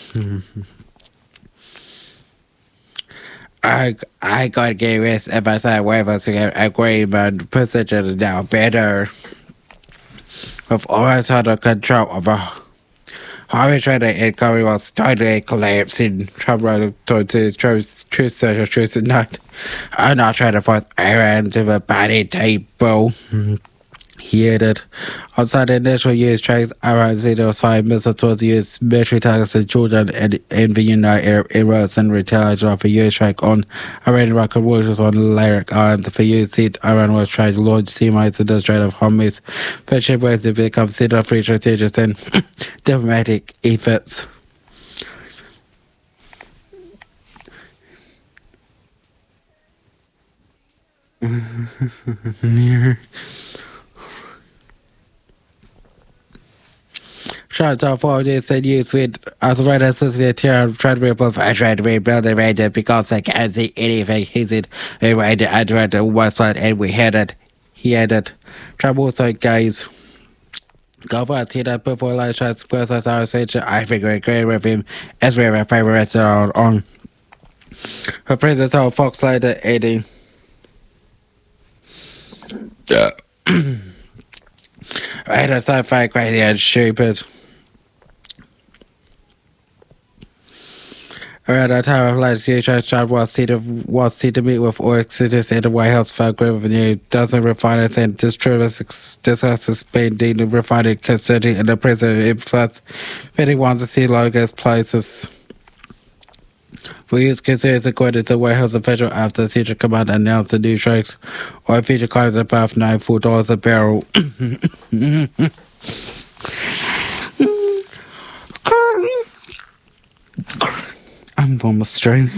I got gay risk if I said whatever to get agreement position now better. With always under control of a Harvey tried to encourage was totally collapsing. Trump wrote to truth social truth tonight. I'm not trying to force Iran to the body table. He added, outside the initial US strikes, Iran said there was 5 missiles towards the US military targets in Jordan and in the United Emirates in retaliation of a US strike on Iran rocket launchers on Lyric Island. The US said Iran was trying to launch sea mines in the Strait of Hormuz, but ship ways to be considered free strategies and diplomatic efforts. Shots off all this and use with authority associated terror trying to rebuild I tried to rebuild the radio because I can't see anything. He said we tried the website and we had it. He added trouble so guys. Go for a tea before light shots first as our station. I figure agree with him as we have a favorite restaurant on her presence on Fox later 80. Right, a sci-fi crazy and stupid. Around that time of life, Trump was seen to meet with oil executives in the White House for revenue. Dozen refiners and distributors discusses spending the refining capacity and the president influence. Many wants to see logos places. For years, concerns according to the White House official after the Central Command announced the new strikes. Oil future climbs above $94 a barrel. I'm from Australia.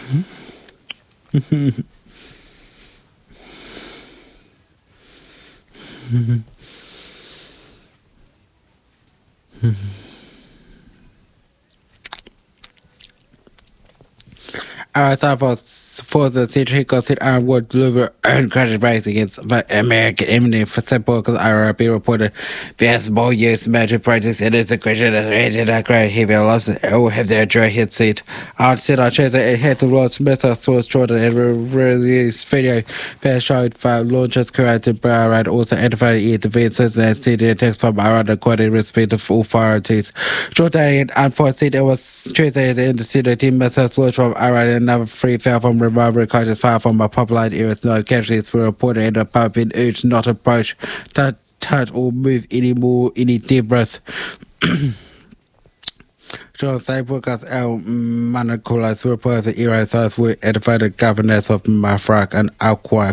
Our time for the century considered Iran would deliver uncredited breaks against the American enemy for simple because IRB reported vast more US military projects and it's a question that raised that great heavy losses and will have their joy hit seat. Our said our chance it had to launch missiles towards Jordan and release video that showed 5 launches created by Iran also identified the defenses and stated attacks from Iran according to respective authorities. Jordanian unfortunately it was strengthened in the city team missiles launched from Iran and another 3 fell from remote countries far from a populated areas. No casualties were reported and the public been urged not to approach, touch or move any debris. John Cyborg Al Manakulas reported the Iran sites were edified the governors of Mafraq and Al-Qaeda